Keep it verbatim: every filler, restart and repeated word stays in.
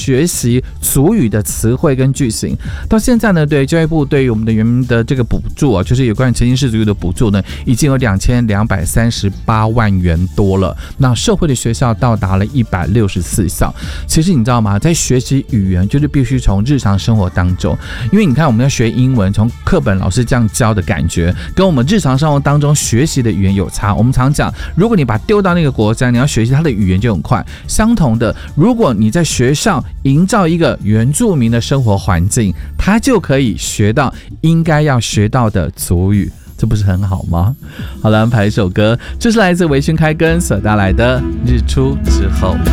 学习族语的词汇跟句型。到现在呢，对教育部对于我们的原民的这个补助啊，就是有关于沉浸式族语的补助呢，已经有两千两百三十八万元多了。那社会的学校到达了一百六十四校。其实你知道吗？在学习语言，就是必须从日常生活当中，因为你看我们要学英文，从课本老师这样教的感觉，跟我们日常生活当中学习的语言有差。我们常讲，如果你把它丢到那个国家，你要学习它的语言就很快。相同的，如果你在学校营造一个原住民的生活环境，他就可以学到应该要学到的族语，这不是很好吗？好了，安排一首歌，这是来自微醺开根所带来的《日出之后》。